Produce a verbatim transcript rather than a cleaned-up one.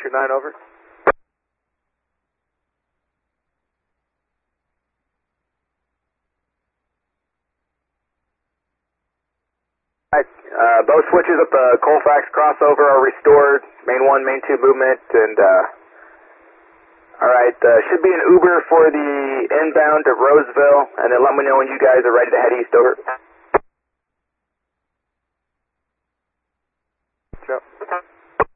Patrick nine, over. Alright, uh, both switches at the Colfax crossover are restored. Main one, main two movement, and, uh, alright, uh, should be an Uber for the inbound to Roseville, and then let me know when you guys are ready to head east, over.